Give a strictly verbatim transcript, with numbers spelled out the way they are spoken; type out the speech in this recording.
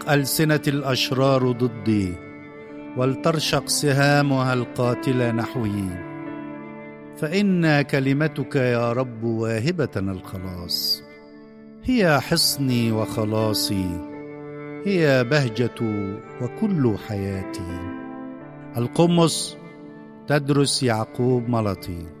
تنطق ألسنة الأشرار ضدي، ولترشق سهامها القاتلة نحوي. فإن كلمتك يا رب واهبة الخلاص، هي حصني وخلاصي، هي بهجة وكل حياتي. القمص تدرس يعقوب ملطي.